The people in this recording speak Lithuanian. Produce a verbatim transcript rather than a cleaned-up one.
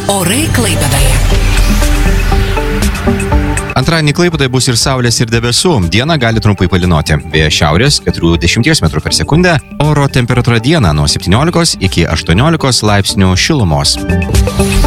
Orai Klaipėdoje. Antradienį Klaipėdoje bus ir saulės, ir debesų. Dieną gali trumpai palynoti. Vėjas šiaurės keturiasdešimt metrų per sekundę. Oro temperatūra dieną nuo septyniolikos iki aštuoniolikos laipsnių šilumos.